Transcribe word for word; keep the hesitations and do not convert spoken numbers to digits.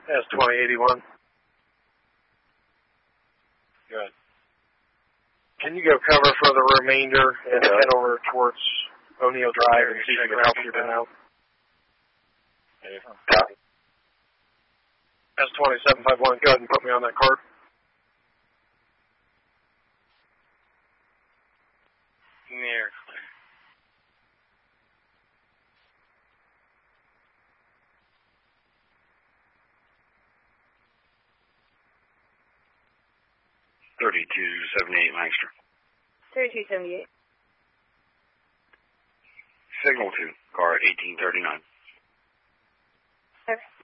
S twenty eighty-one. Good. Can you go cover for the remainder and yeah. head over towards O'Neill Drive and see if you can help people out? Yeah. S twenty seven five one, go ahead and put me on that card. Near. thirty-two seventy-eight Lancaster. thirty-two seventy-eight. Signal two, car eighteen thirty-nine. Okay.